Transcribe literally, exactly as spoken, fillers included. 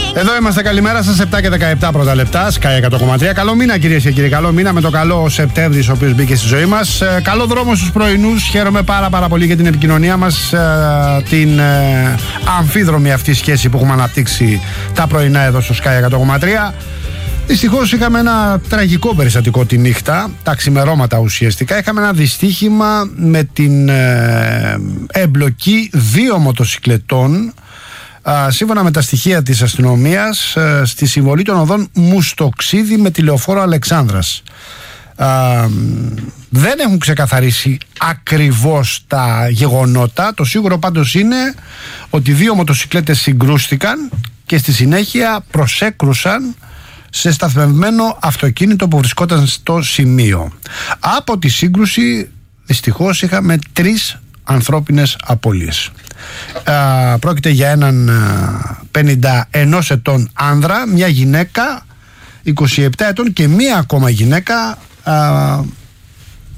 Εδώ είμαστε, καλημέρα σας, επτά και δεκαεπτά πρώτα λεπτά, Sky εκατό κόμμα τρία. Καλό μήνα κυρίες και κύριοι, καλό μήνα με το καλό Σεπτέμβρης ο οποίος μπήκε στη ζωή μας. Ε, καλό δρόμο στους πρωινούς, χαίρομαι πάρα πάρα πολύ για την επικοινωνία μας, ε, την ε, αμφίδρομη αυτή σχέση που έχουμε αναπτύξει τα πρωινά εδώ στο Sky εκατό κόμμα τρία. Δυστυχώς είχαμε ένα τραγικό περιστατικό τη νύχτα, τα ξημερώματα ουσιαστικά. Είχαμε ένα δυστύχημα με την ε, εμπλοκή δύο μοτοσικλετών, σύμφωνα με τα στοιχεία της αστυνομίας, στη συμβολή των οδών Μουστοξίδη με τη Λεωφόρο Αλεξάνδρας. Δεν έχουν ξεκαθαρίσει ακριβώς τα γεγονότα. Το σίγουρο πάντως είναι ότι δύο μοτοσικλέτες συγκρούστηκαν και στη συνέχεια προσέκρουσαν σε σταθμευμένο αυτοκίνητο που βρισκόταν στο σημείο. Από τη σύγκρουση δυστυχώς είχαμε τρεις ανθρώπινες απώλειες. Α, πρόκειται για έναν πενήντα ενός ετών άνδρα, μια γυναίκα είκοσι επτά ετών και μία ακόμα γυναίκα α,